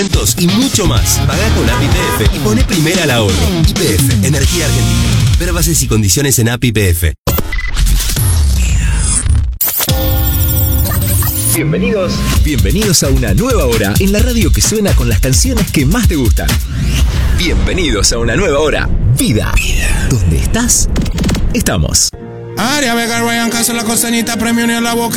descuentos y mucho más. Pagá con App YPF y poné primera al ahorro. YPF, Energía Argentina. Ver bases y condiciones en App YPF. Bienvenidos a una nueva hora en la radio que suena con las canciones que más te gustan. Bienvenidos a una nueva hora. Vida. ¿Dónde estás? Estamos. Área Vega, Ryan Castro, la costanita, premio ni a la boca.